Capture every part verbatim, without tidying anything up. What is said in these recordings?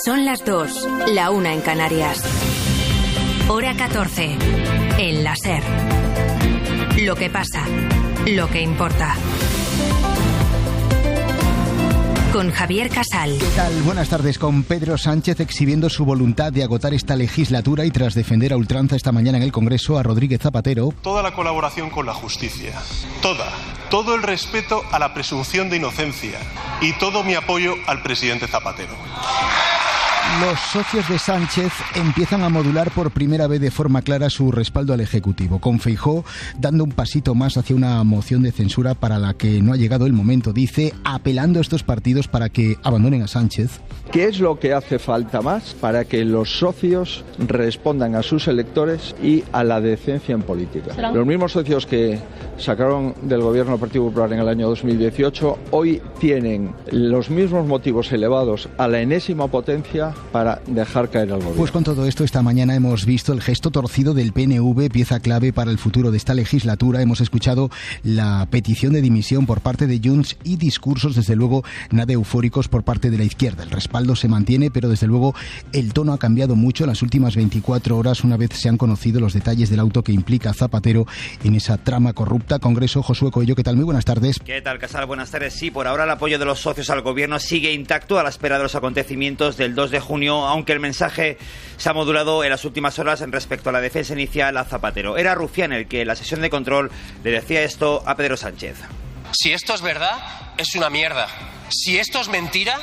Son las dos, la una en Canarias. Hora catorce, en la SER. Lo que pasa, lo que importa. Con Javier Casal. ¿Qué tal? Buenas tardes. Con Pedro Sánchez exhibiendo su voluntad de agotar esta legislatura y tras defender a ultranza esta mañana en el Congreso a Rodríguez Zapatero. Toda la colaboración con la justicia, toda, todo el respeto a la presunción de inocencia y todo mi apoyo al presidente Zapatero. Los socios de Sánchez empiezan a modular por primera vez de forma clara su respaldo al Ejecutivo, con Feijóo dando un pasito más hacia una moción de censura para la que no ha llegado el momento, dice, apelando a estos partidos para que abandonen a Sánchez. ¿Qué es lo que hace falta más para que los socios respondan a sus electores y a la decencia en política? Los mismos socios que sacaron del gobierno del Partido Popular en el año dos mil dieciocho hoy tienen los mismos motivos elevados a la enésima potencia para dejar caer al gobierno. Pues con todo esto, esta mañana hemos visto el gesto torcido del P N V, pieza clave para el futuro de esta legislatura. Hemos escuchado la petición de dimisión por parte de Junts y discursos, desde luego, nada eufóricos por parte de la izquierda. El respaldo se mantiene, pero desde luego el tono ha cambiado mucho en las últimas veinticuatro horas, una vez se han conocido los detalles del auto que implica a Zapatero en esa trama corrupta. Congreso, Josué Coello, ¿qué tal? Muy buenas tardes. ¿Qué tal, Casal? Buenas tardes. Sí, por ahora el apoyo de los socios al gobierno sigue intacto a la espera de los acontecimientos del dos de junio, aunque el mensaje se ha modulado en las últimas horas en respecto a la defensa inicial a Zapatero. Era Rufián el que en la sesión de control le decía esto a Pedro Sánchez. Si esto es verdad, es una mierda. Si esto es mentira,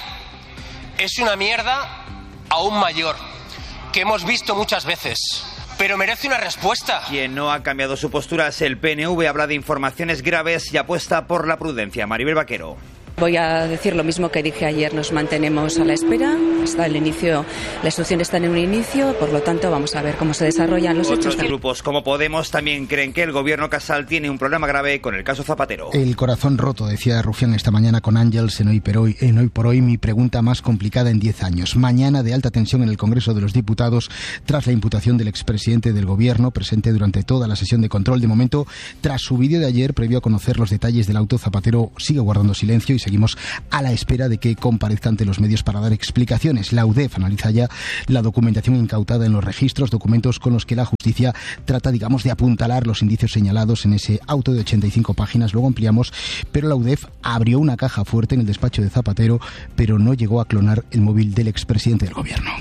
es una mierda aún mayor, que hemos visto muchas veces. Pero merece una respuesta. Quien no ha cambiado su postura es el P N V, habla de informaciones graves y apuesta por la prudencia. Maribel Vaquero. Voy a decir lo mismo que dije ayer, nos mantenemos a la espera, hasta el inicio, la instrucción está en un inicio, por lo tanto vamos a ver cómo se desarrollan los Otros hechos. Otros grupos como Podemos también creen que el gobierno Casal tiene un problema grave con el caso Zapatero. El corazón roto, decía Rufián esta mañana con Ángels en Hoy por Hoy, en Hoy por Hoy, mi pregunta más complicada en diez años. Mañana de alta tensión en el Congreso de los Diputados tras la imputación del expresidente del gobierno, presente durante toda la sesión de control. De momento, tras su vídeo de ayer, previo a conocer los detalles del auto, Zapatero sigue guardando silencio y seguimos a la espera de que comparezca ante los medios para dar explicaciones. La U D E F analiza ya la documentación incautada en los registros, documentos con los que la justicia trata, digamos, de apuntalar los indicios señalados en ese auto de ochenta y cinco páginas. Luego ampliamos, pero la U D E F abrió una caja fuerte en el despacho de Zapatero, pero no llegó a clonar el móvil del expresidente del gobierno.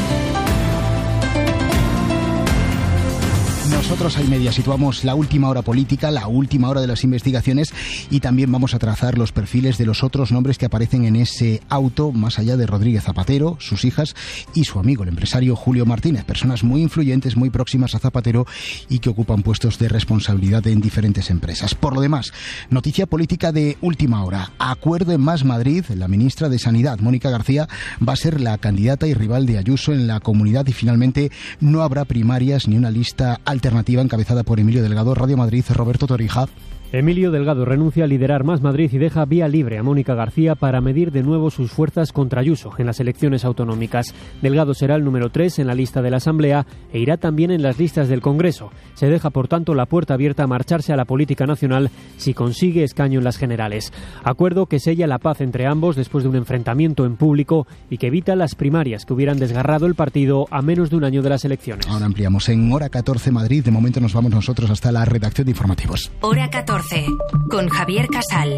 Nosotros a Media situamos la última hora política, la última hora de las investigaciones y también vamos a trazar los perfiles de los otros nombres que aparecen en ese auto, más allá de Rodríguez Zapatero, sus hijas y su amigo, el empresario Julio Martínez, personas muy influyentes, muy próximas a Zapatero y que ocupan puestos de responsabilidad en diferentes empresas. Por lo demás, noticia política de última hora. Acuerdo en Más Madrid, la ministra de Sanidad, Mónica García, va a ser la candidata y rival de Ayuso en la comunidad y finalmente no habrá primarias ni una lista alternativa encabezada por Emilio Delgado. Radio Madrid, Roberto Torija. Emilio Delgado renuncia a liderar Más Madrid y deja vía libre a Mónica García para medir de nuevo sus fuerzas contra Ayuso en las elecciones autonómicas. Delgado será el número tres en la lista de la Asamblea e irá también en las listas del Congreso. Se deja, por tanto, la puerta abierta a marcharse a la política nacional si consigue escaño en las generales. Acuerdo que sella la paz entre ambos después de un enfrentamiento en público y que evita las primarias que hubieran desgarrado el partido a menos de un año de las elecciones. Ahora ampliamos en Hora catorce Madrid. De momento nos vamos nosotros hasta la redacción de informativos. Hora catorce. Con Javier Casal.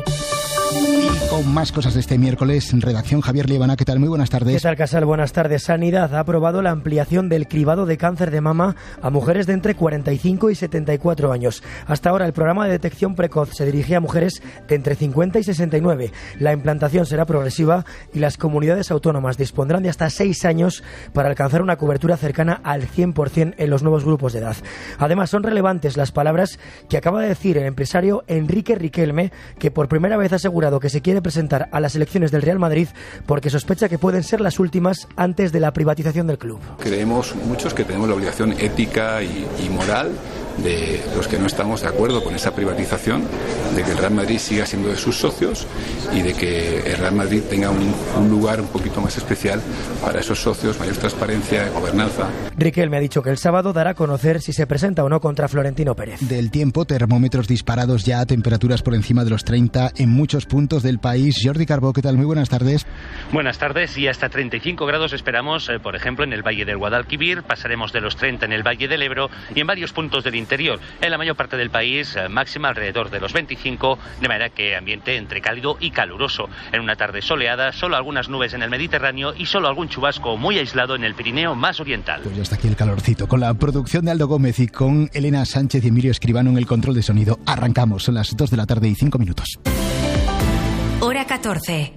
Y con más cosas de este miércoles, en redacción, Javier Liebana, ¿qué tal? Muy buenas tardes. ¿Qué tal, Casal? Buenas tardes. Sanidad ha aprobado la ampliación del cribado de cáncer de mama a mujeres de entre cuarenta y cinco y setenta y cuatro años. Hasta ahora el programa de detección precoz se dirigía a mujeres de entre cincuenta y sesenta y nueve. La implantación será progresiva y las comunidades autónomas dispondrán de hasta seis años para alcanzar una cobertura cercana al cien por ciento en los nuevos grupos de edad. Además, son relevantes las palabras que acaba de decir el empresario Enrique Riquelme, que por primera vez ha asegurado que se quiere presentar a las elecciones del Real Madrid porque sospecha que pueden ser las últimas antes de la privatización del club. Creemos muchos que tenemos la obligación ética y, y moral de los que no estamos de acuerdo con esa privatización, de que el Real Madrid siga siendo de sus socios y de que el Real Madrid tenga un, un lugar un poquito más especial para esos socios, mayor transparencia, gobernanza. Riquelme ha dicho que el sábado dará a conocer si se presenta o no contra Florentino Pérez. Del tiempo, termómetros disparados ya a temperaturas por encima de los treinta en muchos puntos del país. Jordi Carbó, ¿qué tal? Muy buenas tardes. Buenas tardes, y hasta treinta y cinco grados esperamos, eh, por ejemplo, en el Valle del Guadalquivir, pasaremos de los treinta en el Valle del Ebro y en varios puntos del interior. En la mayor parte del país, eh, máxima alrededor de los veinticinco, de manera que ambiente entre cálido y caluroso. En una tarde soleada, solo algunas nubes en el Mediterráneo y solo algún chubasco muy aislado en el Pirineo más oriental. Pues ya está aquí el calorcito, con la producción de Aldo Gómez y con Elena Sánchez y Emilio Escribano en el control de sonido. Arrancamos, son las dos de la tarde y cinco minutos. Hora catorce.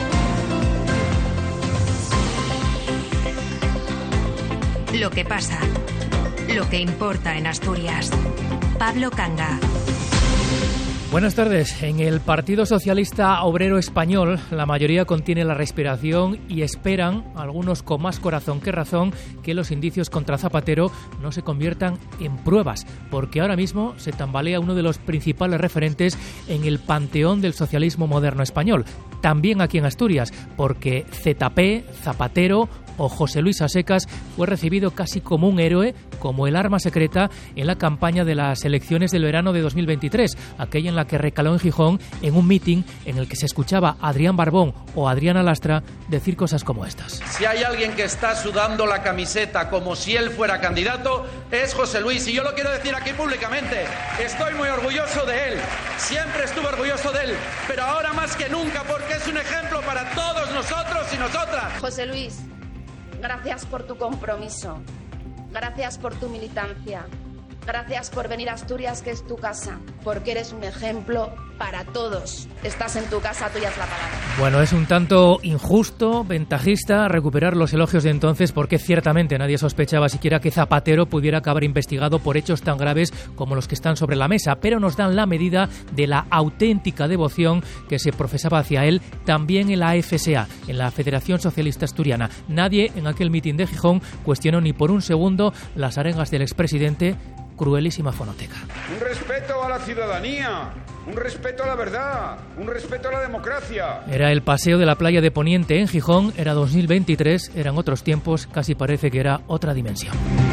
Lo que pasa, lo que importa en Asturias. Pablo Canga. Buenas tardes. En el Partido Socialista Obrero Español, la mayoría contiene la respiración y esperan, algunos con más corazón que razón, que los indicios contra Zapatero no se conviertan en pruebas, porque ahora mismo se tambalea uno de los principales referentes en el panteón del socialismo moderno español. También aquí en Asturias, porque Z P, Zapatero o José Luis Asecas fue recibido casi como un héroe, como el arma secreta en la campaña de las elecciones del verano de dos mil veintitrés, aquella en la que recaló en Gijón en un mitin en el que se escuchaba a Adrián Barbón o Adriana Lastra decir cosas como estas. Si hay alguien que está sudando la camiseta como si él fuera candidato, es José Luis, y yo lo quiero decir aquí públicamente. Estoy muy orgulloso de él, siempre estuve orgulloso de él, pero ahora más que nunca, porque es un ejemplo para todos nosotros y nosotras. José Luis, gracias por tu compromiso, gracias por tu militancia, gracias por venir a Asturias, que es tu casa, porque eres un ejemplo para todos. Estás en tu casa, tuya es la palabra. Bueno, es un tanto injusto, ventajista, recuperar los elogios de entonces, porque ciertamente nadie sospechaba siquiera que Zapatero pudiera acabar investigado por hechos tan graves como los que están sobre la mesa, pero nos dan la medida de la auténtica devoción que se profesaba hacia él también en la F S A, en la Federación Socialista Asturiana. Nadie en aquel mitin de Gijón cuestionó ni por un segundo las arengas del expresidente. Cruelísima fonoteca. Un respeto a la ciudadanía, un respeto a la verdad, un respeto a la democracia. Era el paseo de la playa de Poniente en Gijón, era dos mil veintitrés, eran otros tiempos, casi parece que era otra dimensión.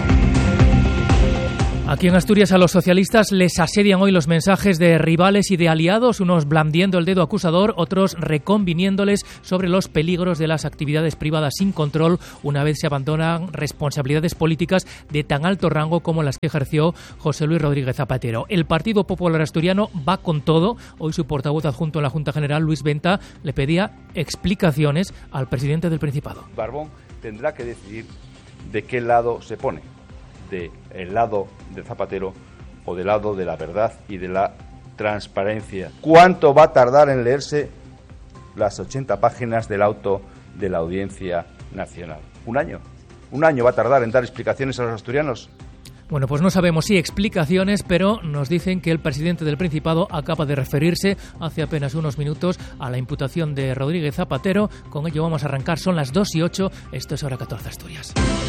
Aquí en Asturias a los socialistas les asedian hoy los mensajes de rivales y de aliados, unos blandiendo el dedo acusador, otros reconviniéndoles sobre los peligros de las actividades privadas sin control una vez se abandonan responsabilidades políticas de tan alto rango como las que ejerció José Luis Rodríguez Zapatero. El Partido Popular Asturiano va con todo. Hoy su portavoz adjunto en la Junta General, Luis Venta, le pedía explicaciones al presidente del Principado. Barbón tendrá que decidir de qué lado se pone. Del lado de Zapatero o del lado de la verdad y de la transparencia. ¿Cuánto va a tardar en leerse las ochenta páginas del auto de la Audiencia Nacional? ¿Un año? ¿Un año va a tardar en dar explicaciones a los asturianos? Bueno, pues no sabemos si explicaciones, pero nos dicen que el presidente del Principado acaba de referirse hace apenas unos minutos a la imputación de Rodríguez Zapatero. Con ello vamos a arrancar, son las dos y ocho, esto es Hora catorce Asturias.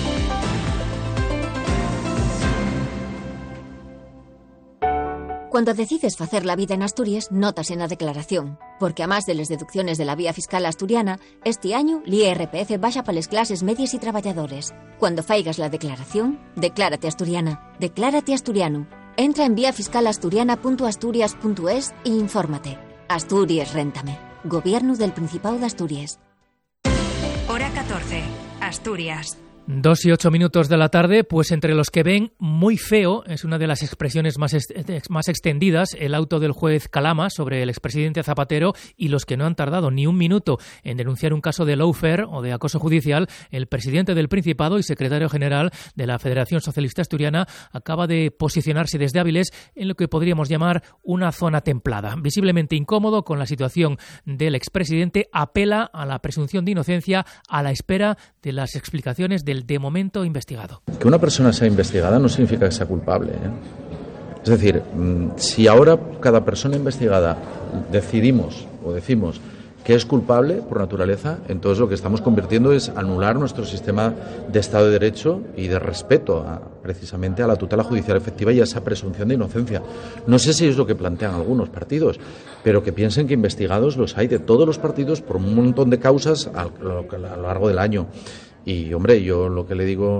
Cuando decides facer la vida en Asturias, notas en la declaración, porque a más de las deducciones de la vía fiscal asturiana, este año l'I R P F baixa para las clases medias y trabajadores. Cuando faigas la declaración, declárate asturiana, declárate asturiano. Entra en vía fiscal asturiana punto asturias punto es e infórmate. Asturias Réntame. Gobierno del Principado de Asturias. Hora catorce. Asturias. Dos y ocho minutos de la tarde, pues entre los que ven muy feo, es una de las expresiones más, est- más extendidas, el auto del juez Calama sobre el expresidente Zapatero, y los que no han tardado ni un minuto en denunciar un caso de lawfare o de acoso judicial. El presidente del Principado y secretario general de la Federación Socialista Asturiana acaba de posicionarse desde Áviles en lo que podríamos llamar una zona templada. Visiblemente incómodo con la situación del expresidente, apela a la presunción de inocencia a la espera de las explicaciones del de momento investigado. Que una persona sea investigada no significa que sea culpable, ¿eh? Es decir, si ahora cada persona investigada decidimos o decimos que es culpable por naturaleza, entonces lo que estamos convirtiendo es anular nuestro sistema de Estado de Derecho y de respeto a, precisamente a la tutela judicial efectiva y a esa presunción de inocencia. No sé si es lo que plantean algunos partidos, pero que piensen que investigados los hay de todos los partidos por un montón de causas a lo, a lo largo del año. Y, hombre, yo lo que le digo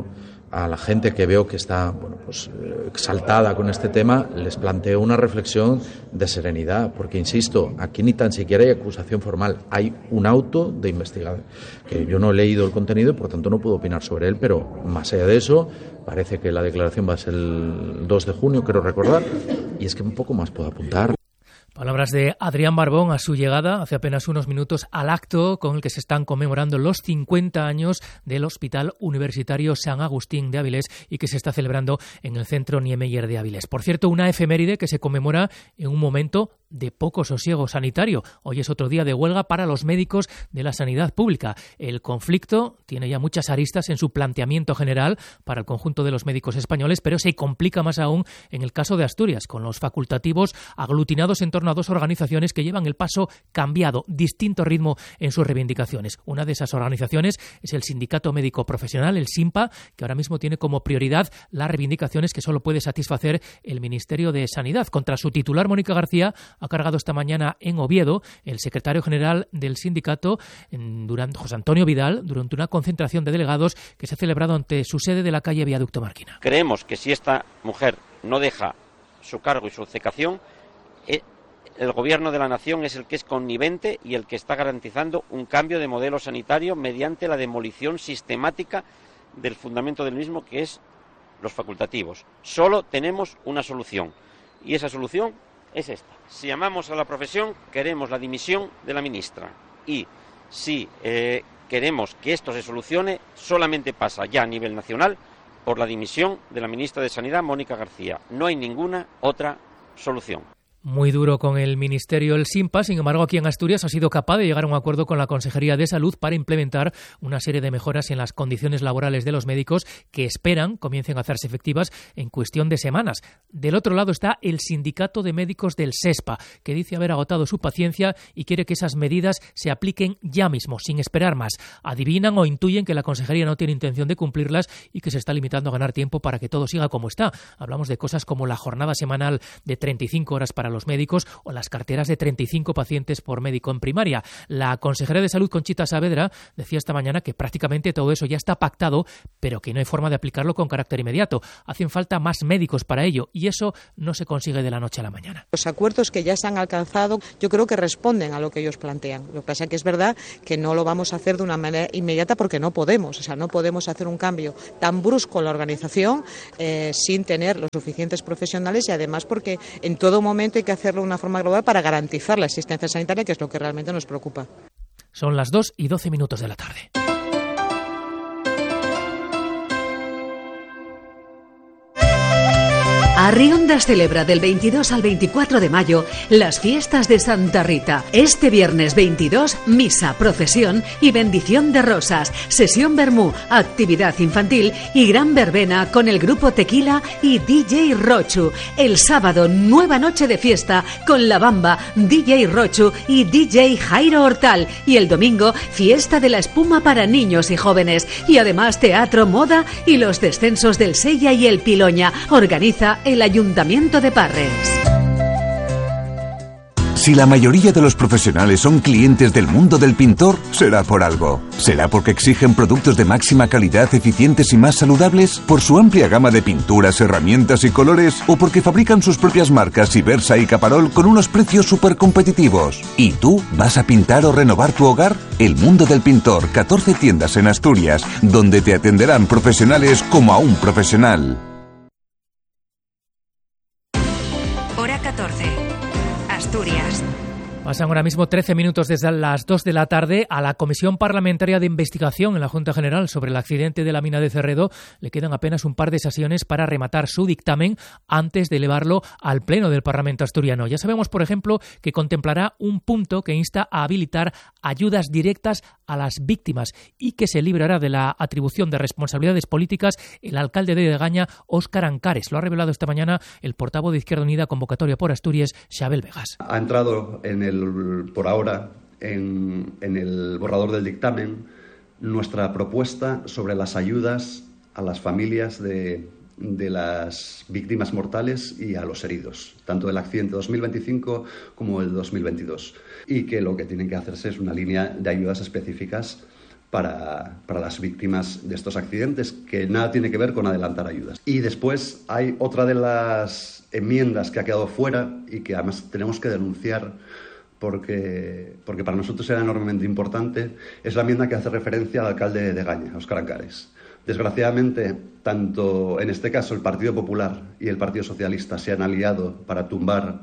a la gente que veo que está bueno, pues, exaltada con este tema, les planteo una reflexión de serenidad, porque insisto, aquí ni tan siquiera hay acusación formal, hay un auto de investigación, que yo no he leído el contenido y por tanto no puedo opinar sobre él, pero más allá de eso, parece que la declaración va a ser el dos de junio, quiero recordar, y es que un poco más puedo apuntar. Palabras de Adrián Barbón a su llegada hace apenas unos minutos al acto con el que se están conmemorando los cincuenta años del Hospital Universitario San Agustín de Avilés y que se está celebrando en el Centro Niemeyer de Avilés. Por cierto, una efeméride que se conmemora en un momento de poco sosiego sanitario. Hoy es otro día de huelga para los médicos de la sanidad pública. El conflicto tiene ya muchas aristas en su planteamiento general para el conjunto de los médicos españoles, pero se complica más aún en el caso de Asturias, con los facultativos aglutinados en torno a dos organizaciones que llevan el paso cambiado, distinto ritmo en sus reivindicaciones. Una de esas organizaciones es el Sindicato Médico Profesional, el SINPA, que ahora mismo tiene como prioridad las reivindicaciones que solo puede satisfacer el Ministerio de Sanidad. Contra su titular, Mónica García, ha cargado esta mañana en Oviedo el secretario general del sindicato, durante, José Antonio Vidal, durante una concentración de delegados que se ha celebrado ante su sede de la calle Viaducto Marquina. Creemos que si esta mujer no deja su cargo y su cecación, el Gobierno de la Nación es el que es connivente y el que está garantizando un cambio de modelo sanitario mediante la demolición sistemática del fundamento del mismo, que es los facultativos. Solo tenemos una solución y esa solución es esta. Si amamos a la profesión, queremos la dimisión de la ministra, y si eh, queremos que esto se solucione, solamente pasa ya a nivel nacional por la dimisión de la ministra de Sanidad, Mónica García. No hay ninguna otra solución. Muy duro con el Ministerio el SINPA, sin embargo aquí en Asturias ha sido capaz de llegar a un acuerdo con la Consejería de Salud para implementar una serie de mejoras en las condiciones laborales de los médicos que esperan comiencen a hacerse efectivas en cuestión de semanas. Del otro lado está el Sindicato de Médicos del SESPA, que dice haber agotado su paciencia y quiere que esas medidas se apliquen ya mismo, sin esperar más. Adivinan o intuyen que la Consejería no tiene intención de cumplirlas y que se está limitando a ganar tiempo para que todo siga como está. Hablamos de cosas como la jornada semanal de treinta y cinco horas para los los médicos o las carteras de treinta y cinco pacientes por médico en primaria. La consejera de Salud, Conchita Saavedra, decía esta mañana que prácticamente todo eso ya está pactado, pero que no hay forma de aplicarlo con carácter inmediato. Hacen falta más médicos para ello y eso no se consigue de la noche a la mañana. Los acuerdos que ya se han alcanzado yo creo que responden a lo que ellos plantean. Lo que pasa es que es verdad que no lo vamos a hacer de una manera inmediata porque no podemos. O sea, no podemos hacer un cambio tan brusco en la organización eh, sin tener los suficientes profesionales y además porque en todo momento hay que hacerlo de una forma global para garantizar la asistencia sanitaria, que es lo que realmente nos preocupa. Son las dos y doce minutos de la tarde. Arriondas celebra del veintidós al veinticuatro de mayo las fiestas de Santa Rita. Este viernes veintidós, misa, procesión y bendición de rosas, sesión vermú, actividad infantil y gran verbena con el grupo Tequila y D J Rochu. El sábado, nueva noche de fiesta con La Bamba, D J Rochu y D J Jairo Hortal. Y el domingo, fiesta de la espuma para niños y jóvenes. Y además teatro, moda y los descensos del Sella y el Piloña. Organiza el Ayuntamiento de Parres. Si la mayoría de los profesionales son clientes del mundo del pintor, será por algo. ¿Será porque exigen productos de máxima calidad, eficientes y más saludables? ¿Por su amplia gama de pinturas, herramientas y colores? ¿O porque fabrican sus propias marcas Ibersa y Caparol con unos precios súper competitivos? ¿Y tú vas a pintar o renovar tu hogar? El Mundo del Pintor, catorce tiendas en Asturias, donde te atenderán profesionales como a un profesional. Hora catorce. Asturias. Pasan ahora mismo trece minutos desde las dos de la tarde. A la Comisión Parlamentaria de Investigación en la Junta General sobre el accidente de la mina de Cerredo le quedan apenas un par de sesiones para rematar su dictamen antes de elevarlo al Pleno del Parlamento asturiano. Ya sabemos, por ejemplo, que contemplará un punto que insta a habilitar ayudas directas a las víctimas y que se librará de la atribución de responsabilidades políticas el alcalde de Degaña, Óscar Ancares. Lo ha revelado esta mañana el portavoz de Izquierda Unida, Convocatoria por Asturias, Xabel Vegas. Ha entrado en el por ahora en, en el borrador del dictamen nuestra propuesta sobre las ayudas a las familias de, de las víctimas mortales y a los heridos, tanto del accidente dos mil veinticinco como el dos mil veintidós, y que lo que tienen que hacerse es una línea de ayudas específicas para, para las víctimas de estos accidentes, que nada tiene que ver con adelantar ayudas. Y después hay otra de las enmiendas que ha quedado fuera y que además tenemos que denunciar porque, porque para nosotros era enormemente importante, es la enmienda que hace referencia al alcalde de Gaña, Óscar Ancares. Desgraciadamente, tanto en este caso el Partido Popular y el Partido Socialista se han aliado para tumbar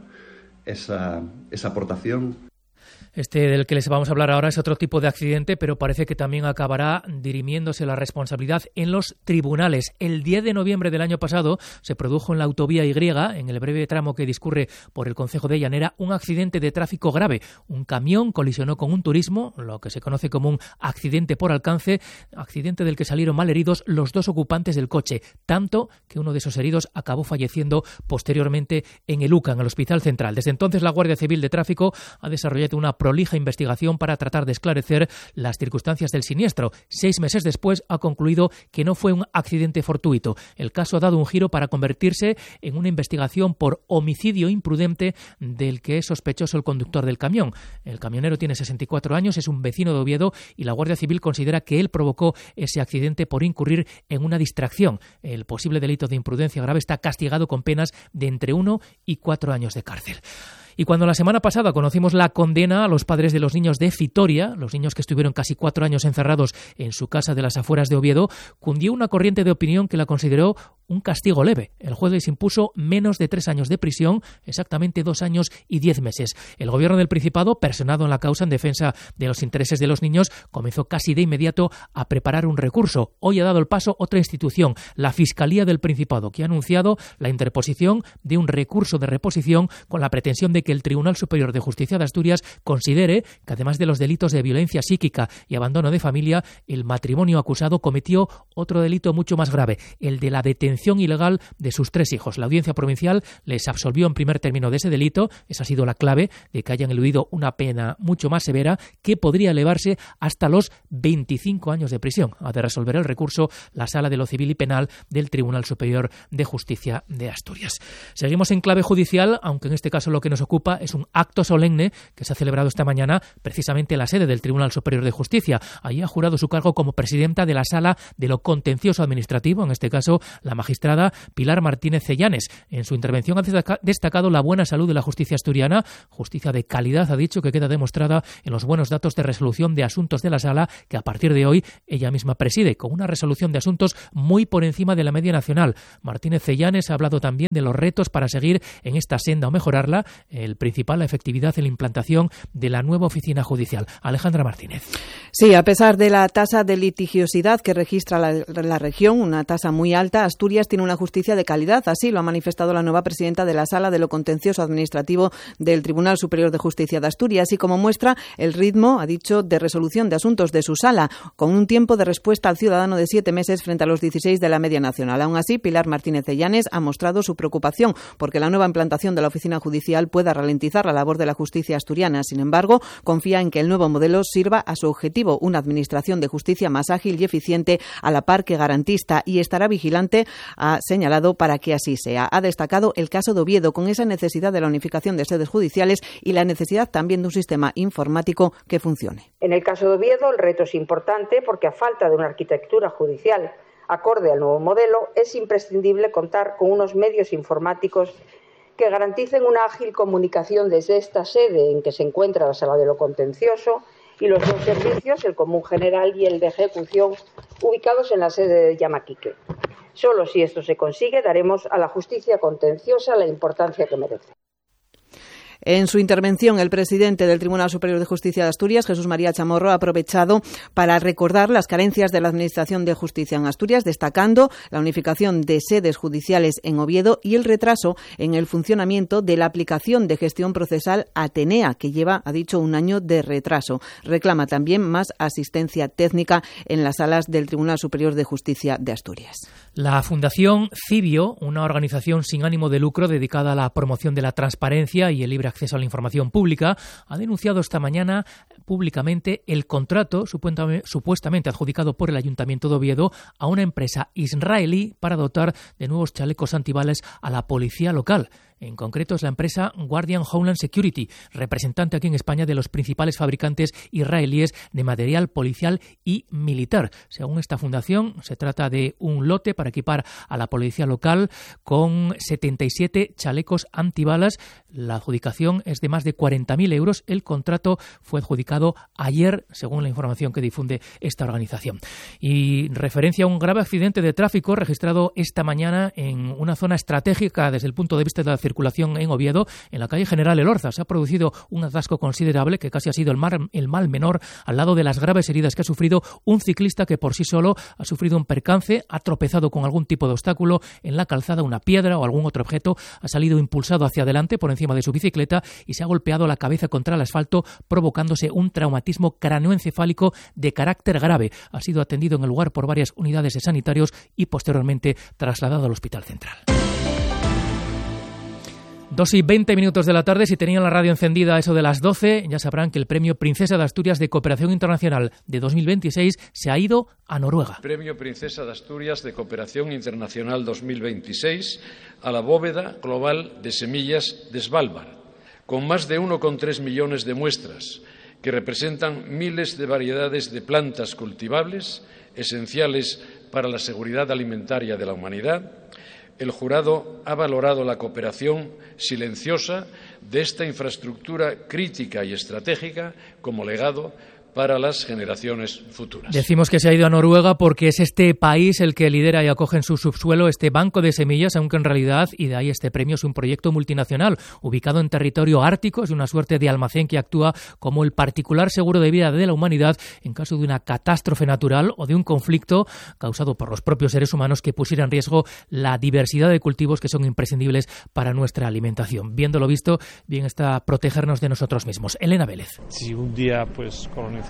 esa, esa aportación. Este del que les vamos a hablar ahora es otro tipo de accidente, pero parece que también acabará dirimiéndose la responsabilidad en los tribunales. El diez de noviembre del año pasado se produjo en la autovía Y, en el breve tramo que discurre por el concejo de Llanera, un accidente de tráfico grave. Un camión colisionó con un turismo, lo que se conoce como un accidente por alcance, accidente del que salieron malheridos los dos ocupantes del coche, tanto que uno de esos heridos acabó falleciendo posteriormente en el U C A, en el Hospital Central. Desde entonces la Guardia Civil de Tráfico ha desarrollado una prolija investigación para tratar de esclarecer las circunstancias del siniestro. Seis meses después ha concluido que no fue un accidente fortuito. El caso ha dado un giro para convertirse en una investigación por homicidio imprudente del que es sospechoso el conductor del camión. El camionero tiene sesenta y cuatro años, es un vecino de Oviedo y la Guardia Civil considera que él provocó ese accidente por incurrir en una distracción. El posible delito de imprudencia grave está castigado con penas de entre uno y cuatro años de cárcel. Y cuando la semana pasada conocimos la condena a los padres de los niños de Fitoria, los niños que estuvieron casi cuatro años encerrados en su casa de las afueras de Oviedo, cundió una corriente de opinión que la consideró un castigo leve. El juez les impuso menos de tres años de prisión, exactamente dos años y diez meses. El gobierno del Principado, personado en la causa en defensa de los intereses de los niños, comenzó casi de inmediato a preparar un recurso. Hoy ha dado el paso otra institución, la Fiscalía del Principado, que ha anunciado la interposición de un recurso de reposición con la pretensión de que el Tribunal Superior de Justicia de Asturias considere que, además de los delitos de violencia psíquica y abandono de familia, el matrimonio acusado cometió otro delito mucho más grave, el de la detención ilegal de sus tres hijos. La Audiencia Provincial les absolvió en primer término de ese delito. Esa ha sido la clave de que hayan eludido una pena mucho más severa que podría elevarse hasta los veinticinco años de prisión. Ha de resolver el recurso la Sala de lo Civil y Penal del Tribunal Superior de Justicia de Asturias. Seguimos en clave judicial, aunque en este caso lo que nos ocupa es un acto solemne que se ha celebrado esta mañana precisamente en la sede del Tribunal Superior de Justicia. Allí ha jurado su cargo como presidenta de la Sala de lo Contencioso Administrativo, en este caso la magistrada Pilar Martínez Cellanes. En su intervención ha destacado la buena salud de la justicia asturiana, justicia de calidad, ha dicho, que queda demostrada en los buenos datos de resolución de asuntos de la Sala, que a partir de hoy ella misma preside, con una resolución de asuntos muy por encima de la media nacional. Martínez Cellanes ha hablado también de los retos para seguir en esta senda o mejorarla. El principal, la efectividad en la implantación de la nueva oficina judicial. Alejandra Martínez. Sí, a pesar de la tasa de litigiosidad que registra la, la región, una tasa muy alta, Asturias tiene una justicia de calidad. Así lo ha manifestado la nueva presidenta de la Sala de lo Contencioso Administrativo del Tribunal Superior de Justicia de Asturias, y como muestra el ritmo, ha dicho, de resolución de asuntos de su sala, con un tiempo de respuesta al ciudadano de siete meses frente a los dieciséis de la media nacional. Aún así, Pilar Martínez Cellanes ha mostrado su preocupación porque la nueva implantación de la oficina judicial pueda ralentizar la labor de la justicia asturiana. Sin embargo, confía en que el nuevo modelo sirva a su objetivo, una administración de justicia más ágil y eficiente, a la par que garantista, y estará vigilante, ha señalado, para que así sea. Ha destacado el caso de Oviedo, con esa necesidad de la unificación de sedes judiciales y la necesidad también de un sistema informático que funcione. En el caso de Oviedo, el reto es importante porque, a falta de una arquitectura judicial acorde al nuevo modelo, es imprescindible contar con unos medios informáticos que garanticen una ágil comunicación desde esta sede en que se encuentra la Sala de lo Contencioso y los dos servicios, el Común General y el de Ejecución, ubicados en la sede de Llamaquique. Solo si esto se consigue, daremos a la justicia contenciosa la importancia que merece. En su intervención, el presidente del Tribunal Superior de Justicia de Asturias, Jesús María Chamorro, ha aprovechado para recordar las carencias de la Administración de Justicia en Asturias, destacando la unificación de sedes judiciales en Oviedo y el retraso en el funcionamiento de la aplicación de gestión procesal Atenea, que lleva, ha dicho, un año de retraso. Reclama también más asistencia técnica en las salas del Tribunal Superior de Justicia de Asturias. La Fundación Cibio, una organización sin ánimo de lucro dedicada a la promoción de la transparencia y el libre acceso a la información pública, ha denunciado esta mañana públicamente el contrato supuestamente adjudicado por el Ayuntamiento de Oviedo a una empresa israelí para dotar de nuevos chalecos antibalas a la policía local. En concreto es la empresa Guardian Homeland Security, representante aquí en España de los principales fabricantes israelíes de material policial y militar. Según esta fundación, se trata de un lote para equipar a la policía local con setenta y siete chalecos antibalas. La adjudicación es de más de cuarenta mil euros. El contrato fue adjudicado ayer, según la información que difunde esta organización. Y referencia a un grave accidente de tráfico registrado esta mañana en una zona estratégica desde el punto de vista de la circulación en Oviedo, en la calle General Elorza. Se ha producido un atasco considerable que casi ha sido el mal, el mal menor al lado de las graves heridas que ha sufrido un ciclista que por sí solo ha sufrido un percance, ha tropezado con algún tipo de obstáculo en la calzada, una piedra o algún otro objeto, ha salido impulsado hacia adelante por encima de su bicicleta y se ha golpeado la cabeza contra el asfalto, provocándose un traumatismo craneoencefálico de carácter grave. Ha sido atendido en el lugar por varias unidades de sanitarios y posteriormente trasladado al Hospital Central. Dos y veinte minutos de la tarde. Si tenían la radio encendida a eso de las doce, ya sabrán que el Premio Princesa de Asturias de Cooperación Internacional de dos mil veintiséis se ha ido a Noruega. Premio Princesa de Asturias de Cooperación Internacional dos mil veintiséis a la bóveda global de semillas de Svalbard, con más de uno coma tres millones de muestras que representan miles de variedades de plantas cultivables esenciales para la seguridad alimentaria de la humanidad. El jurado ha valorado la cooperación silenciosa de esta infraestructura crítica y estratégica como legado para las generaciones futuras. Decimos que se ha ido a Noruega porque es este país el que lidera y acoge en su subsuelo este banco de semillas, aunque en realidad, y de ahí este premio, es un proyecto multinacional ubicado en territorio ártico. Es una suerte de almacén que actúa como el particular seguro de vida de la humanidad en caso de una catástrofe natural o de un conflicto causado por los propios seres humanos que pusiera en riesgo la diversidad de cultivos que son imprescindibles para nuestra alimentación. Viéndolo visto, bien está protegernos de nosotros mismos. Elena Vélez. Si un día pues colonizamos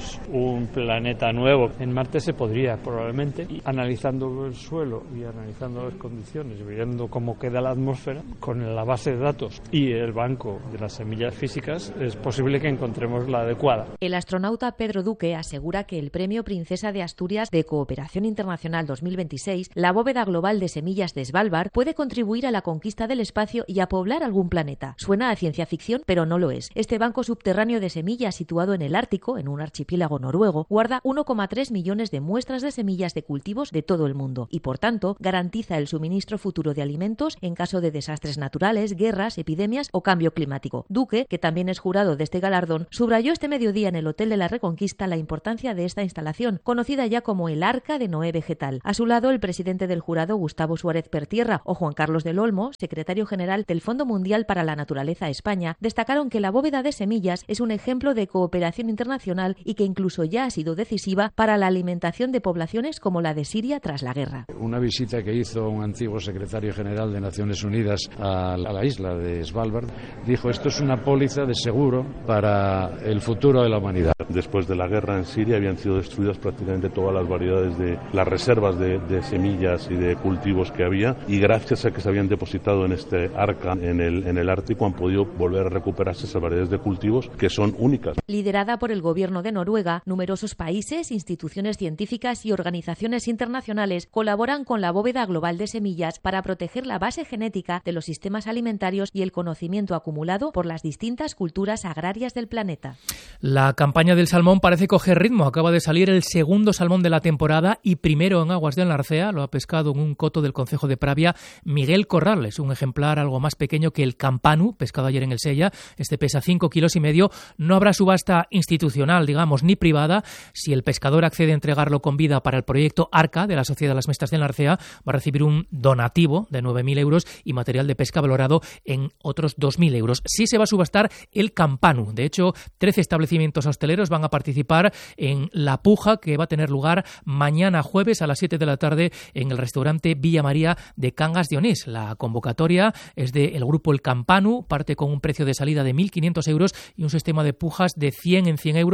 un planeta nuevo, en Marte se podría probablemente, y analizando el suelo y analizando las condiciones, viendo cómo queda la atmósfera, con la base de datos y el banco de las semillas físicas, es posible que encontremos la adecuada. El astronauta Pedro Duque asegura que el Premio Princesa de Asturias de Cooperación Internacional dos mil veintiséis, la bóveda global de semillas de Svalbard, puede contribuir a la conquista del espacio y a poblar algún planeta. Suena a ciencia ficción, pero no lo es. Este banco subterráneo de semillas situado en el Ártico, en un archipiélago noruego, guarda uno coma tres millones de muestras de semillas de cultivos de todo el mundo y, por tanto, garantiza el suministro futuro de alimentos en caso de desastres naturales, guerras, epidemias o cambio climático. Duque, que también es jurado de este galardón, subrayó este mediodía en el Hotel de la Reconquista la importancia de esta instalación, conocida ya como el Arca de Noé Vegetal. A su lado, el presidente del jurado, Gustavo Suárez Pertierra, o Juan Carlos del Olmo, secretario general del Fondo Mundial para la Naturaleza España, destacaron que la bóveda de semillas es un ejemplo de cooperación internacional y que incluso ya ha sido decisiva para la alimentación de poblaciones como la de Siria tras la guerra. Una visita que hizo un antiguo secretario general de Naciones Unidas a la isla de Svalbard dijo: esto es una póliza de seguro para el futuro de la humanidad. Después de la guerra en Siria habían sido destruidas prácticamente todas las variedades de las reservas de, de semillas y de cultivos que había, y gracias a que se habían depositado en este arca en el, en el Ártico han podido volver a recuperarse esas variedades de cultivos que son únicas. Liderada por el gobierno de Noruega, numerosos países, instituciones científicas y organizaciones internacionales colaboran con la bóveda global de semillas para proteger la base genética de los sistemas alimentarios y el conocimiento acumulado por las distintas culturas agrarias del planeta. La campaña del salmón parece coger ritmo. Acaba de salir el segundo salmón de la temporada y primero en aguas de Enlarcea. Lo ha pescado en un coto del concejo de Pravia Miguel Corral. Es un ejemplar algo más pequeño que el campanu, pescado ayer en el Sella. Este pesa cinco kilos y medio. No habrá subasta institucional, digamos, ni privada. Si el pescador accede a entregarlo con vida para el proyecto Arca de la Sociedad de las Mestas de Enlarcea, va a recibir un donativo de nueve mil euros y material de pesca valorado en otros dos mil euros. Sí se va a subastar el campanu. De hecho, trece establecimientos hosteleros van a participar en la puja que va a tener lugar mañana jueves a las siete de la tarde en el restaurante Villa María de Cangas de Onís. La convocatoria es del grupo El Campanu, parte con un precio de salida de mil quinientos euros y un sistema de pujas de cien en cien euros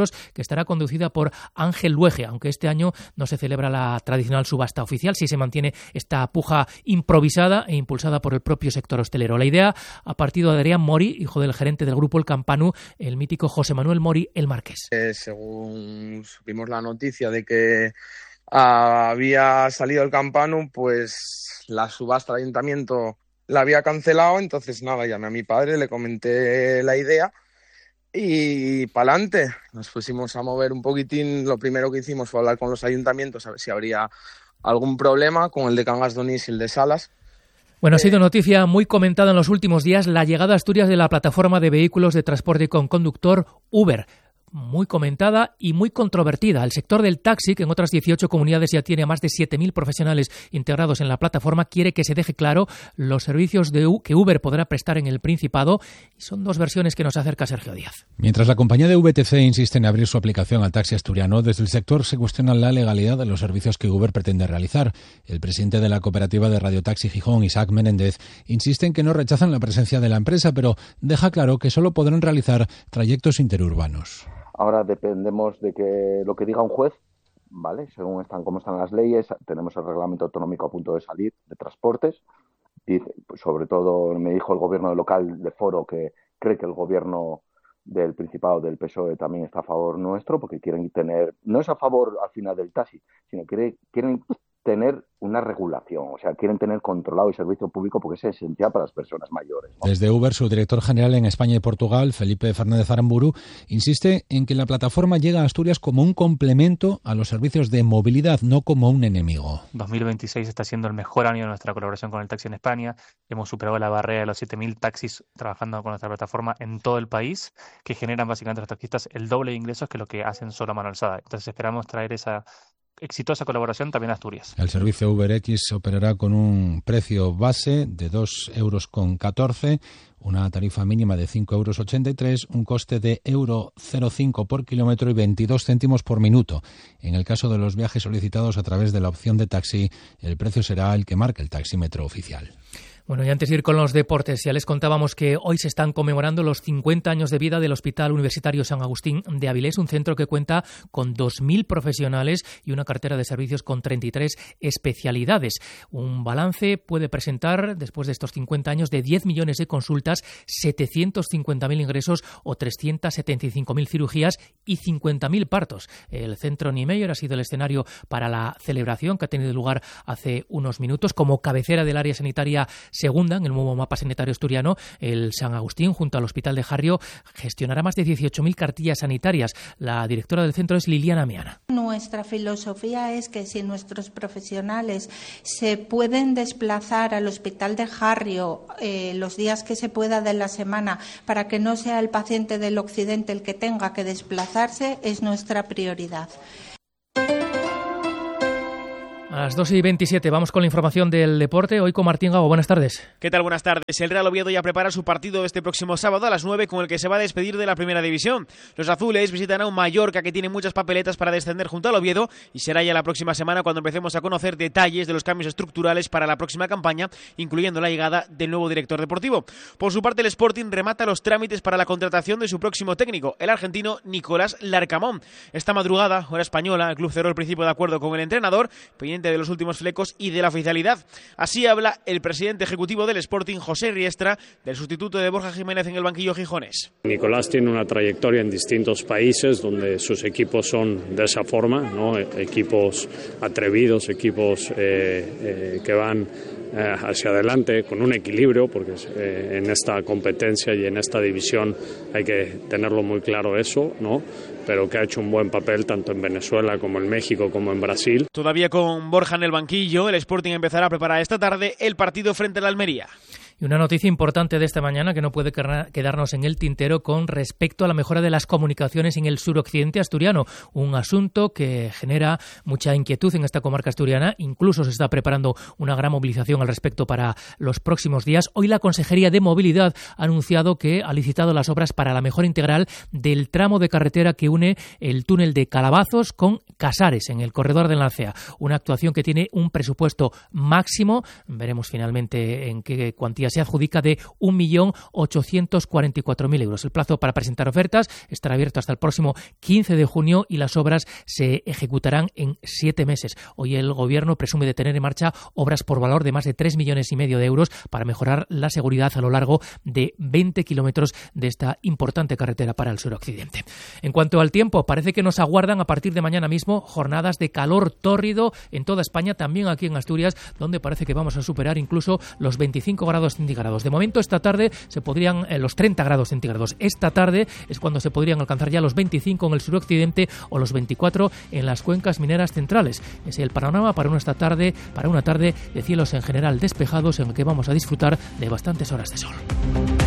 Asturias, que estará conducida por Ángel Luege, aunque este año no se celebra la tradicional subasta oficial, sí se mantiene esta puja improvisada e impulsada por el propio sector hostelero. La idea ha partido de Adrián Mori, hijo del gerente del grupo El Campanu, el mítico José Manuel Mori, el Marqués. Eh, según supimos la noticia de que ah, había salido El Campanu, pues la subasta del ayuntamiento la había cancelado, entonces nada, llamé a mi padre, le comenté la idea y pa'lante. Nos pusimos a mover un poquitín. Lo primero que hicimos fue hablar con los ayuntamientos a ver si habría algún problema con el de Cangas de Onís y el de Salas. Bueno, ha sido noticia muy comentada en los últimos días la llegada a Asturias de la plataforma de vehículos de transporte con conductor Uber. Muy comentada y muy controvertida. El sector del taxi, que en otras dieciocho comunidades ya tiene a más de siete mil profesionales integrados en la plataforma, quiere que se deje claro los servicios de U que Uber podrá prestar en el Principado. Y son dos versiones que nos acerca Sergio Díaz. Mientras la compañía de V T C insiste en abrir su aplicación al taxi asturiano, desde el sector se cuestiona la legalidad de los servicios que Uber pretende realizar. El presidente de la cooperativa de Radiotaxi Gijón, Isaac Menéndez, insiste en que no rechazan la presencia de la empresa, pero deja claro que solo podrán realizar trayectos interurbanos. Ahora dependemos de que lo que diga un juez, ¿vale? Según están cómo están las leyes, tenemos el reglamento autonómico a punto de salir de transportes. Y pues, sobre todo me dijo el gobierno local de Foro que cree que el gobierno del Principado, del P S O E, también está a favor nuestro, porque quieren tener, no es a favor al final del taxi, sino que quieren tener una regulación, o sea, quieren tener controlado el servicio público porque es esencial para las personas mayores, ¿no? Desde Uber, su director general en España y Portugal, Felipe Fernández Aramburu, insiste en que la plataforma llega a Asturias como un complemento a los servicios de movilidad, no como un enemigo. dos mil veintiséis está siendo el mejor año de nuestra colaboración con el taxi en España. Hemos superado la barrera de los siete mil taxis trabajando con nuestra plataforma en todo el país, que generan básicamente a los taxistas el doble de ingresos que lo que hacen solo a mano alzada. Entonces esperamos traer esa exitosa colaboración también a Asturias. El servicio UberX operará con un precio base de dos euros con catorce, una tarifa mínima de cinco euros ochenta y tres, un coste de euro cero coma cinco por kilómetro y veintidós céntimos por minuto. En el caso de los viajes solicitados a través de la opción de taxi, el precio será el que marca el taxímetro oficial. Bueno, y antes de ir con los deportes, ya les contábamos que hoy se están conmemorando los cincuenta años de vida del Hospital Universitario San Agustín de Avilés, un centro que cuenta con dos mil profesionales y una cartera de servicios con treinta y tres especialidades. Un balance puede presentar, después de estos cincuenta años, de diez millones de consultas, setecientos cincuenta mil ingresos o trescientas setenta y cinco mil cirugías y cincuenta mil partos. El centro Niemeyer ha sido el escenario para la celebración que ha tenido lugar hace unos minutos. Como cabecera del área sanitaria segunda en el nuevo mapa sanitario asturiano, el San Agustín, junto al Hospital de Jarrio, gestionará más de dieciocho mil cartillas sanitarias. La directora del centro es Liliana Meana. Nuestra filosofía es que si nuestros profesionales se pueden desplazar al Hospital de Jarrio eh, los días que se pueda de la semana, para que no sea el paciente del occidente el que tenga que desplazarse, es nuestra prioridad. A las dos y veintisiete vamos con la información del deporte. Hoy con Martín Gago. Buenas tardes. ¿Qué tal? Buenas tardes. El Real Oviedo ya prepara su partido este próximo sábado a las nueve, con el que se va a despedir de la Primera División. Los azules visitan a un Mallorca que tiene muchas papeletas para descender junto al Oviedo, y será ya la próxima semana cuando empecemos a conocer detalles de los cambios estructurales para la próxima campaña, incluyendo la llegada del nuevo director deportivo. Por su parte, el Sporting remata los trámites para la contratación de su próximo técnico, el argentino Nicolás Larcamón. Esta madrugada, hora española, el club cerró el principio de acuerdo con el entrenador, pendiente de los últimos flecos y de la oficialidad. Así habla el presidente ejecutivo del Sporting, José Riestra, del sustituto de Borja Jiménez en el banquillo gijonés. Nicolás tiene una trayectoria en distintos países donde sus equipos son de esa forma, ¿no? Equipos atrevidos, equipos eh, eh, que van eh, hacia adelante con un equilibrio, porque eh, en esta competencia y en esta división hay que tenerlo muy claro eso, ¿no? Pero que ha hecho un buen papel tanto en Venezuela como en México como en Brasil. Todavía con Borja en el banquillo, el Sporting empezará a preparar esta tarde el partido frente al Almería. Y una noticia importante de esta mañana que no puede quedarnos en el tintero con respecto a la mejora de las comunicaciones en el suroccidente asturiano, un asunto que genera mucha inquietud en esta comarca asturiana. Incluso se está preparando una gran movilización al respecto para los próximos días. Hoy la Consejería de Movilidad ha anunciado que ha licitado las obras para la mejora integral del tramo de carretera que une el túnel de Calabazos con Casares en el corredor del Lancea. Una actuación que tiene un presupuesto máximo. Veremos finalmente en qué cuantía Rentia se adjudica de un millón ochocientos cuarenta y cuatro mil euros. El plazo para presentar ofertas estará abierto hasta el próximo quince de junio y las obras se ejecutarán en siete meses. Hoy el Gobierno presume de tener en marcha obras por valor de más de tres millones y medio de euros para mejorar la seguridad a lo largo de veinte kilómetros de esta importante carretera para el suroccidente. En cuanto al tiempo, parece que nos aguardan a partir de mañana mismo jornadas de calor tórrido en toda España, también aquí en Asturias, donde parece que vamos a superar incluso los veinticinco grados centígrados. De momento, esta tarde se podrían, eh, los treinta grados centígrados. Esta tarde es cuando se podrían alcanzar ya los veinticinco en el suroccidente o los veinticuatro en las cuencas mineras centrales. Es el panorama para una esta tarde, para una tarde de cielos en general despejados en el que vamos a disfrutar de bastantes horas de sol.